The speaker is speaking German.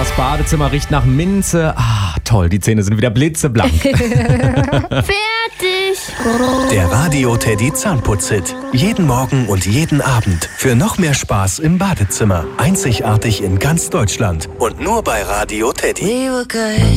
Das Badezimmer riecht nach Minze. Ah, toll, die Zähne sind wieder blitzeblank. Fertig. Der Radio Teddy Zahnputz-Hit. Jeden Morgen und jeden Abend. Für noch mehr Spaß im Badezimmer. Einzigartig in ganz Deutschland. Und nur bei Radio Teddy.